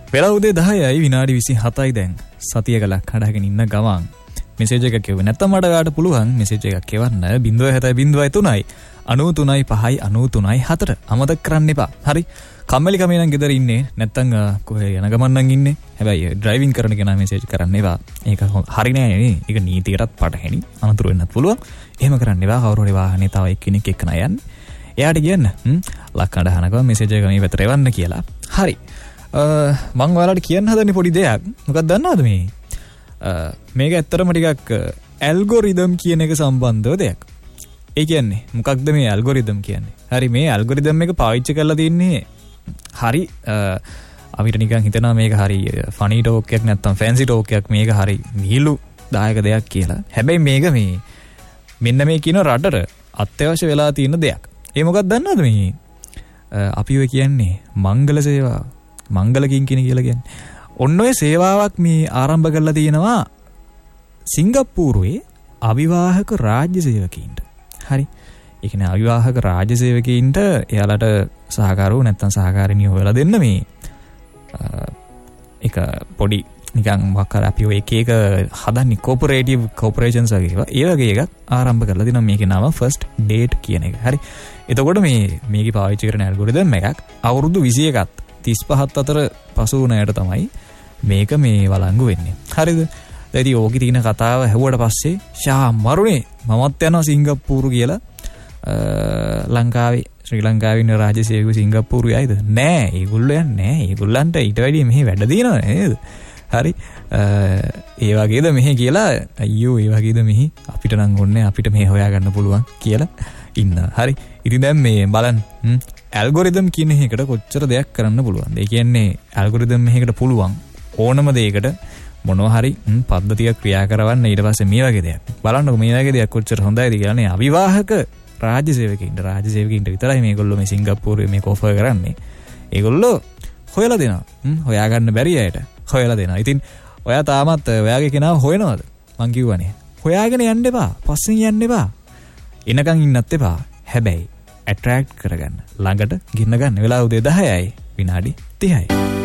වෙලා උදේ 10යි විනාඩි 27යි දැන්. සතියක ලක් හදාගෙන ඉන්න ගමන් මෙසේජ් එකක් කියව නැත්නම් මට ඔයාලට පුළුවන් මෙසේජ් එකක් කියවන්න 070.3යි 93යි 5යි 93යි 4 අමතක කරන්න එපා. හරි. කම්මැලි කමේ නම් ගෙදර ඉන්නේ නැත්නම් කොහේ යන ගමන් නම් ඉන්නේ. හැබැයි ඩ්‍රයිවිං කරන කෙනා මෙසේජ් කරන්න එපා. ඒක හරි නෑ නේ. ඒක නීතියටත් පටහැනි. අනතුරු වෙන්නත් පුළුවන්. එහෙම කරන්න එපා. කවුරු හරි වාහනේ තව එක්කෙනෙක් එක්කන යන්නේ. එයාට කියන්න ලක්කඩ අහනකම මෙසේජ් එක මේ පැත්තට එවන්න කියලා. හරි. මම ඔයාලට කියන්න හදන්නේ පොඩි දෙයක්. මොකක්ද දන්නවද මේ? මේක ඇත්තටම ටිකක් ඇල්ගොරිතම් කියන එක සම්බන්ධව දෙයක්. ඒ කියන්නේ මොකක්ද මේ ඇල්ගොරිතම් කියන්නේ? හරි මේ ඇල්ගොරිතම් එක පාවිච්චි කරලා තින්නේ හරි අපිට නිකන් හිතනවා මේක හරි ෆනි ටෝක් එකක් නැත්නම් ෆැන්සි ටෝක් එකක් මේක හරි නිලු දායක දෙයක් කියලා. හැබැයි මේක මේ මෙන්න මේ කියන රටට අත්‍යවශ්‍ය වෙලා තියෙන දෙයක්. ඒ මොකක්ද දන්නවද මේ? අපි ඔය කියන්නේ මංගල සේවාව. මංගල කිංකිණි කියලා කියන්නේ. ඔන්න ඔය සේවාවක් මේ ආරම්භ කරලා තියෙනවා සිංගප්පූරුවේ අවිවාහක රාජ්‍ය සේවකීන්ට. හරි. ඒ කියන්නේ අවිවාහක රාජ්‍ය සේවකීන්ට එයාලට සහකාරව නැත්නම් සහකාරිනිය හොයලා දෙන්න මේ එක පොඩි නිකන් මොකක් කර අපි ඔය එක එක හදන්නේ කෝපරේටිව් කෝපරේෂන්ස් වගේ ඒවා. ඒ වගේ එකක් ආරම්භ කරලා දෙනවා. මේකේ නම ෆස්ට් ඩේට් කියන එක. හරි. එතකොට මේකේ පාවිච්චි කරන ඇල්ගොරිතම් එකක් අවුරුදු 21ත් 35ත් අතර පසු වුණාට තමයි මේක මේ වළංගු වෙන්නේ. හරිද? දැන් ඕකේ තියෙන කතාව ඇහුවට පස්සේ ෂා මරුනේ මමත් යනවා සිංගප්පූරු කියලා ලංකාවේ ශ්‍රී ලංකාවේ ඉන්න රාජ්‍ය සේවකයෝ සිංගප්පූරු යයිද? නෑ, ඒගොල්ලෝ යන්නේ නෑ. ඒගොල්ලන්ට ඊට වැඩිය මෙහි වැඩ දිනනවා නේද? හරි. ඒ වගේද මෙහි කියලා අයියෝ ඒ වගේද මෙහි අපිට නම් ඕනේ අපිට මේ හොයාගන්න පුළුවන් කියලා ඉන්න. හරි. ඉතින් දැන් මේ බලන්න ඇල්ගොරිතම් කියන එකකට කොච්චර දෙයක් කරන්න පුළුවන්ද? ඒ කියන්නේ ඇල්ගොරිතම් එකකට පුළුවන් ඕනම දෙයකට මොනවා හරි පද්ධතියක් ක්‍රියා කරවන්න ඊට පස්සේ මේ වගේ දෙයක්. බලන්නකො මේ වගේ දෙයක් කොච්චර හොඳයිද කියලා නේ. අවිවාහක රාජ්‍ය සේවකයින්ට විතරයි මේගොල්ලෝ මේ සිංගප්පූරුවේ මේක ඔෆර් කරන්නේ. ඒගොල්ලෝ හොයලා දෙනවා. හොයාගන්න බැරි අයට හොයලා දෙනවා. ඉතින් ඔයා තාමත් ඔයාගේ කෙනාව හොයනවද? මං කිව්වනේ. හොයාගෙන යන්න එපා. පස්සෙන් යන්න එපා. එනකන් ඉන්නත් එපා. හැබැයි ඇට්‍රැක්ට් කරගන්න. ළඟට ගින්න ගන්න. වෙලාව උදේ 10යි විනාඩි 30යි.